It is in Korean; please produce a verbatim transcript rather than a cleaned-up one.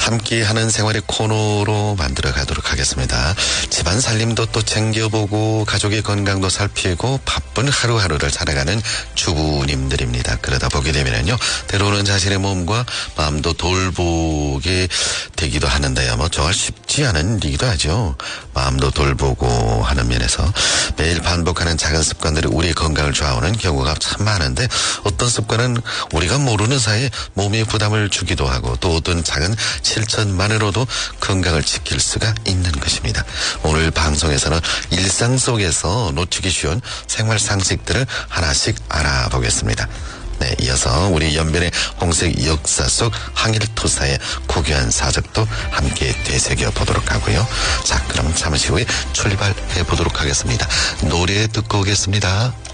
함께하는 생활의 코너로 만들어 가도록 하겠습니다. 집안 살림도 또 챙겨보고 가족의 건강도 살피고 바쁜 하루하루를 살아가는 주부님들입니다. 그러다 보게 되면요, 때로는 자신의 몸과 마음도 돌보게 되기도 하는데요. 뭐 정말 쉽지 않은 일이기도 하죠. 마음도 돌보고 하는 면에서 매일 반복하는 작은 습관들이 우리의 건강을 좌우하는 경우가 참 많은데, 어떤 습관은 우리가 모르는 사이에 몸에 부담을 주기도 하고, 또 어떤 작은 실천만으로도 건강을 지킬 수가 있는 것입니다. 오늘 방송에서는 일상 속에서 놓치기 쉬운 생활 상식들을 하나씩 알아보겠습니다. 네, 이어서 우리 연변의 홍색 역사 속 항일투사의 고귀한 사적도 함께 되새겨 보도록 하고요. 자, 그럼 잠시 후에 출발해 보도록 하겠습니다. 노래 듣고 오겠습니다.